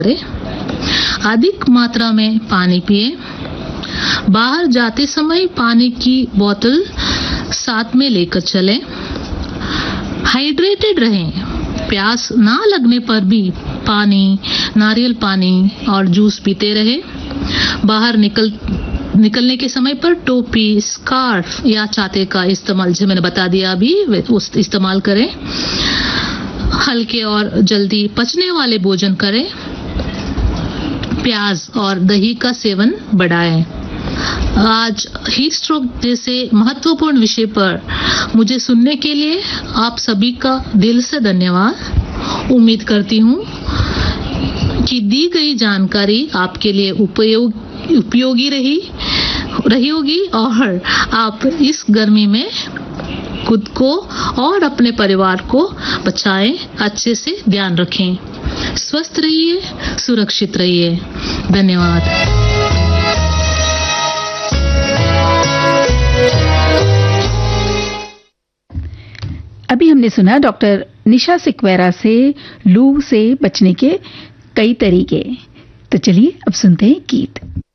करें, अधिक मात्रा में पानी पिए, बाहर जाते समय पानी की बोतल साथ में लेकर चलें, हाइड्रेटेड रहें, प्यास ना लगने पर भी पानी, नारियल पानी और जूस पीते रहें, बाहर निकलने के समय पर टोपी, स्कार्फ या छाते का इस्तेमाल, जो मैंने बता दिया अभी, उस इस्तेमाल करें, हल्के और जल्दी पचने वाले भोजन करें, प्याज और दही का सेवन बढ़ाएं। आज हीट स्ट्रोक जैसे महत्वपूर्ण विषय पर मुझे सुनने के लिए आप सभी का दिल से धन्यवाद। उम्मीद करती हूँ कि दी गई जानकारी आपके लिए उपयोगी रही होगी और आप इस गर्मी में खुद को और अपने परिवार को बचाएं, अच्छे से ध्यान रखें, स्वस्थ रहिए, सुरक्षित रहिए। धन्यवाद। अभी हमने सुना डॉक्टर निशा सिक्वेरा से लू से बचने के कई तरीके। तो चलिए अब सुनते हैं गीत।